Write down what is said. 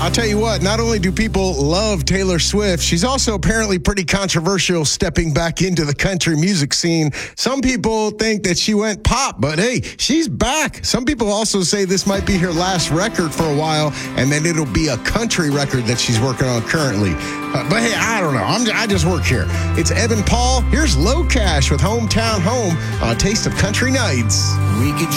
I'll tell you what, not only do people love Taylor Swift, she's also apparently pretty controversial stepping back into the country music scene. Some people think that she went pop, but hey, she's back. Some people also say this might be her last record for a while, and then it'll be a country record that she's working on currently. But hey, I don't know. I just work here. It's Evan Paul. Here's Low Cash with Hometown Home on Taste of Country Nights. We could